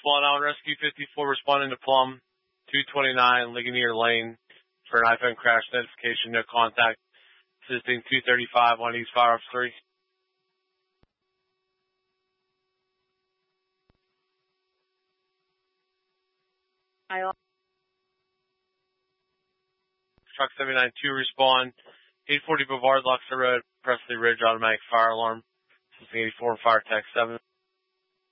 1, on Rescue 54 responding to Plum 229 Ligonier Lane for an iPhone crash notification, no contact. Assisting 235 on East Fire Ops 3. Truck 79 2 respond. 840 Boulevard, Luxor Road, Presley Ridge, automatic fire alarm. Assisting 84 and fire tech 7.